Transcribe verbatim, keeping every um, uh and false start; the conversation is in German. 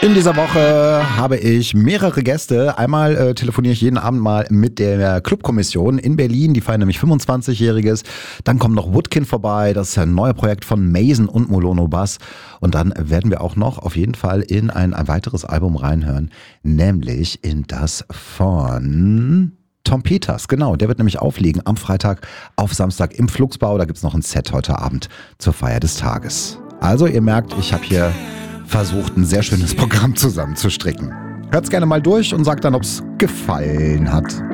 In dieser Woche habe ich mehrere Gäste. Einmal äh, telefoniere ich jeden Abend mal mit der Clubkommission in Berlin. Die feiern nämlich fünfundzwanzigjähriges. Dann kommt noch Woodkin vorbei. Das ist ein neues Projekt von Mason und Molono Bass. Und dann werden wir auch noch auf jeden Fall in ein, ein weiteres Album reinhören. Nämlich in das von Tom Peters. Genau, der wird nämlich auflegen am Freitag auf Samstag im Flugsbau. Da gibt es noch ein Set heute Abend zur Feier des Tages. Also ihr merkt, ich habe hier versucht, ein sehr schönes Programm zusammenzustricken. Hört's gerne mal durch und sagt dann, ob's gefallen hat.